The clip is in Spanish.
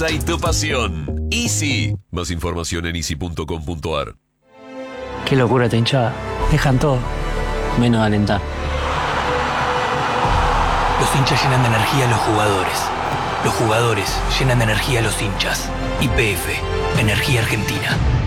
y tu pasión. Easy. Más información en easy.com.ar. Qué locura esta hinchada. Dejan todo, menos alentar. Los hinchas llenan de energía a los jugadores. Los jugadores llenan de energía a los hinchas. YPF, Energía Argentina.